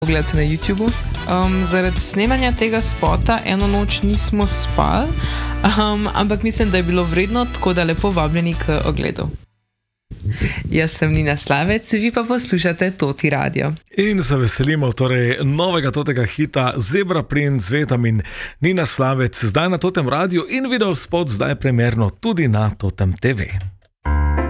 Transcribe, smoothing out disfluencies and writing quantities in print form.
Pogledate na YouTubu. Zaradi snemanja tega spota eno noč nismo spali, ampak mislim, da je bilo vredno, tako da lepo vabljeni k ogledu. Jaz sem Nina Slavec, vi pa poslušate Toti radio. In se veselimo torej novega totega hita Zebra Print z Vetom in Nina Slavec zdaj na Totem radiju in video spot zdaj premierno tudi na Totem TV.